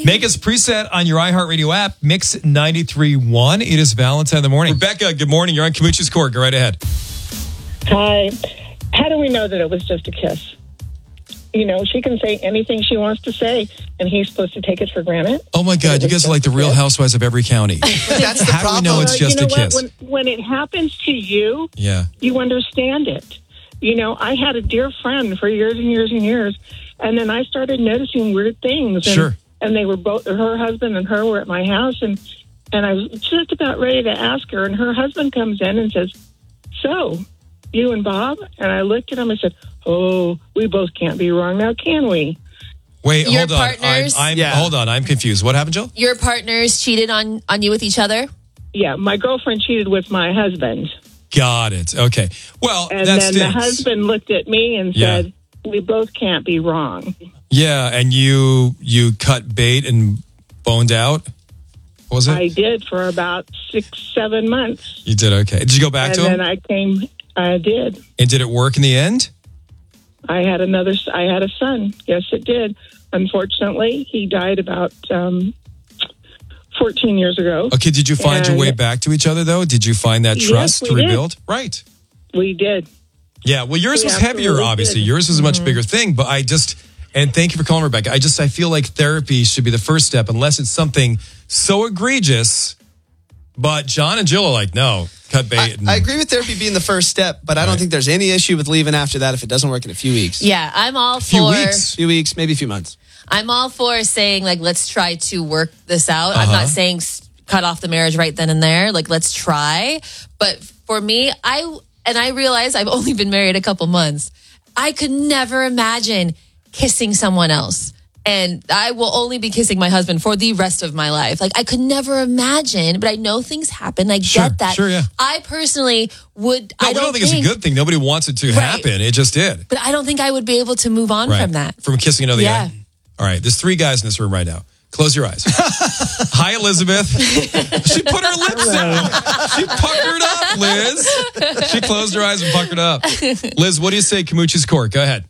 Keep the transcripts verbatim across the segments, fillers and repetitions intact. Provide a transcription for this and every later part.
Make us preset on your iHeartRadio app, Mix ninety-three point one. It is Valentine in the morning. Rebecca, good morning. You're on Kamuch's Court. Go right ahead. Hi. How do we know that it was just a kiss? You know, she can say anything she wants to say, and he's supposed to take it for granted. Oh, my God. You guys are like the Real Housewives of every county. That's the How problem. do we know it's just uh, you know a kiss? What? When, when it happens to you, yeah. you understand it. You know, I had a dear friend for years and years and years, and then I started noticing weird things. And, Sure. And they were both, her husband and her were at my house, and, and I was just about ready to ask her, and her husband comes in and says, so, you and Bob? And I looked at him and said, oh, we both can't be wrong now, can we? Wait, Your hold on. I'm, partners? I'm, Yeah. Hold on. I'm confused. What happened, Jill? Your partners cheated on, on you with each other? Yeah, my girlfriend cheated with my husband. Got it. Okay. Well, And that then the stinks. husband looked at me and Yeah. said, we both can't be wrong. Yeah, and you you cut bait and boned out? What was it? I did for about six, seven months. You did okay. Did you go back And to then him? I came, I did. And did it work in the end? I had another, I had a son. Yes, it did. Unfortunately, he died about um, fourteen years ago. Okay, did you find your And- way back to each other, though? Did you find that Yes, trust we to did. rebuild? Right. We did. Yeah, well, yours We was heavier, absolutely obviously. did. Yours was a much bigger thing, but I just, and thank you for calling, Rebecca. I just, I feel like therapy should be the first step, unless it's something so egregious. But John and Jill are like, no, cut bait. I, and, I agree with therapy being the first step, but I don't Right. think there's any issue with leaving after that if it doesn't work in a few weeks. Yeah, I'm all a few for weeks. A few weeks, maybe a few months. I'm all for saying like let's try to work this out. I'm Uh-huh. not saying s- cut off the marriage right then and there. Like let's try. But for me, I and I realize I've only been married a couple months. I could never imagine kissing someone else. And I will only be kissing my husband for the rest of my life. Like I could never imagine, but I know things happen. I Sure, get that. sure, yeah. I personally would no, I we don't, don't think, it's a good thing. Nobody wants it to Right. happen. It just did. But I don't think I would be able to move on Right. from that. From kissing another Yeah. guy. All right, there's three guys in this room right now. Close your eyes. Hi, Elizabeth. She put her lips out. She puckered up, Liz. She closed her eyes and puckered up. Liz, what do you say, Kamuch's Court? Go ahead.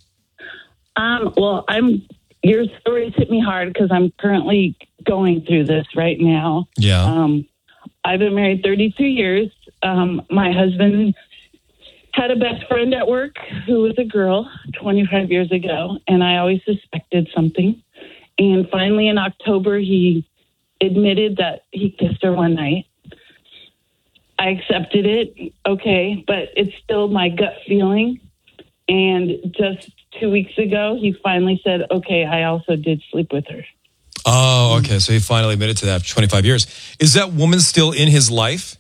Um, well, I'm. Your stories hit me hard because I'm currently going through this right now. Yeah. Um, I've been married thirty-two years. Um, my husband had a best friend at work who was a girl twenty-five years ago, and I always suspected something. And finally, in October, he admitted that he kissed her one night. I accepted it, okay, but it's still my gut feeling. And just two weeks ago, he finally said, okay, I also did sleep with her. Oh, okay. So he finally admitted to that after twenty-five years. Is that woman still in his life?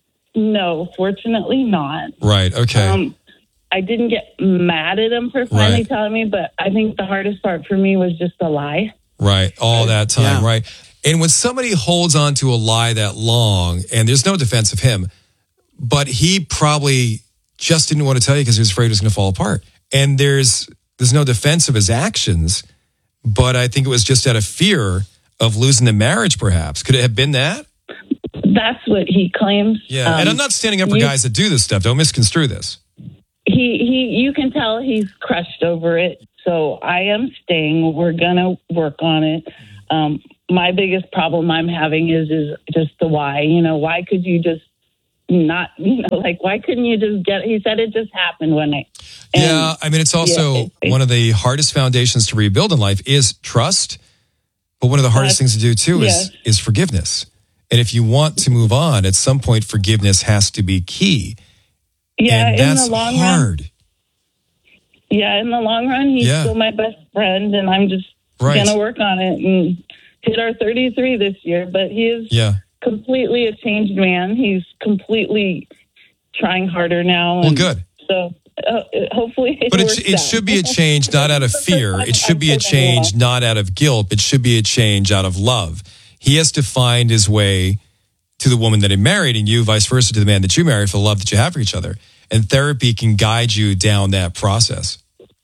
No, fortunately not. Right. Okay. Um, I didn't get mad at him for finally Right. telling me, but I think the hardest part for me was just the lie. Right. All that time. Yeah. Right. And when somebody holds on to a lie that long, and there's no defense of him, but he probably just didn't want to tell you because he was afraid it was going to fall apart. And there's there's no defense of his actions, but I think it was just out of fear of losing the marriage, perhaps. Could it have been that? That's what he claims. Yeah. Um, and I'm not standing up for you- guys that do this stuff. Don't misconstrue this. He, he, you can tell he's crushed over it. So I am staying. We're going to work on it. Um, my biggest problem I'm having is, is just the why. You know, why could you just not, you know, like, why couldn't you just get, he said it just happened one night. And yeah. I mean, it's also yeah, it- it- one of the hardest foundations to rebuild in life is trust. But one of the hardest That's- things to do too is, yes. is forgiveness. And if you want to move on, at some point, forgiveness has to be key. Yeah, and in that's the long hard. run. Yeah, in the long run, he's Yeah. still my best friend, and I'm just Right. going to work on it and hit our thirty-three this year. But he is Yeah. completely a changed man. He's completely trying harder now. Well, and good. So uh, hopefully it But works it, it out. should be a change not out of fear. It should be a I'm taking change off. not out of guilt. It should be a change out of love. He has to find his way to the woman that he married, and you vice versa to the man that you married for the love that you have for each other. And therapy can guide you down that process.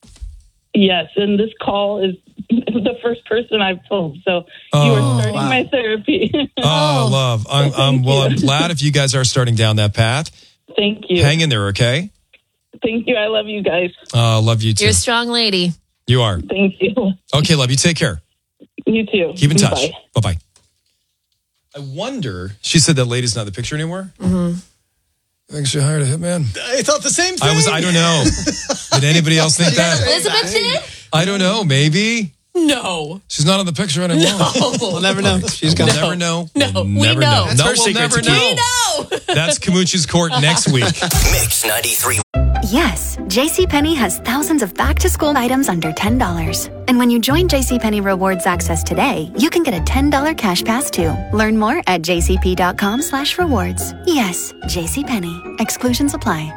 Yes, and this call is the first person I've told. So you Oh, are starting wow. my therapy. Oh, love. I'm, I'm, Thank well, you. I'm glad if you guys are starting down that path. Thank you. Hang in there, okay? Thank you. I love you guys. Uh, love you too. You're a strong lady. You are. Thank you. Okay, love you. Take care. You too. Keep in touch. Bye. Bye-bye. I wonder, she said that lady's not in the picture anymore. Mm-hmm. I think she hired a hitman. I thought the same thing. I was, I don't know. Did anybody else think that? Elizabeth did? I don't know. Maybe. No. She's not in the picture anymore. No. We'll never know. She's We'll gone. never know. No, We'll we never know. That's no, her we'll secret never to keep. know. We know. That's Kamuchi's court next week. Mix ninety-three. Yes, JCPenney has thousands of back-to-school items under ten dollars. And when you join JCPenney Rewards Access today, you can get a ten dollars cash pass too. Learn more at jcp.com slash rewards. Yes, JCPenney. Exclusions apply.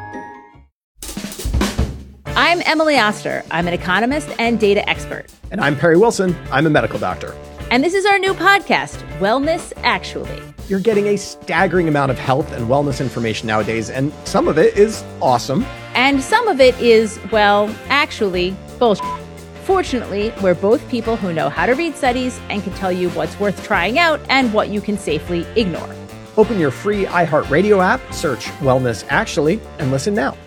I'm Emily Oster. I'm an economist and data expert. And I'm Perry Wilson. I'm a medical doctor. And this is our new podcast, Wellness Actually. You're getting a staggering amount of health and wellness information nowadays, and some of it is awesome. And some of it is, well, actually, bullshit. Fortunately, we're both people who know how to read studies and can tell you what's worth trying out and what you can safely ignore. Open your free iHeartRadio app, search Wellness Actually, and listen now.